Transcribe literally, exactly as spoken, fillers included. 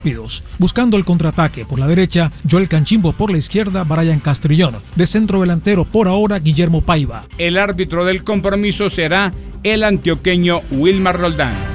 rápidos. Buscando el contraataque por la derecha, Joel Canchimbo por la izquierda, Brian Castrillón. De centro delantero por ahora, Guillermo Paiva. El árbitro del compromiso será el antioqueño Wilmar Roldán.